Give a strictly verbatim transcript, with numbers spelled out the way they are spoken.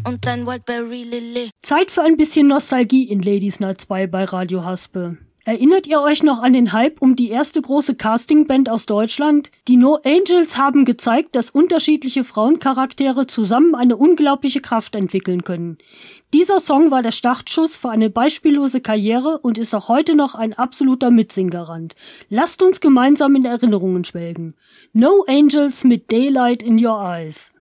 und dein Wildberry Lily. Zeit für ein bisschen Nostalgie in Ladies Night zwei bei Radio Haspe. Erinnert ihr euch noch an den Hype um die erste große Castingband aus Deutschland? Die No Angels haben gezeigt, dass unterschiedliche Frauencharaktere zusammen eine unglaubliche Kraft entwickeln können. Dieser Song war der Startschuss für eine beispiellose Karriere und ist auch heute noch ein absoluter Mitsinggarant. Lasst uns gemeinsam in Erinnerungen schwelgen. No Angels mit Daylight in Your Eyes.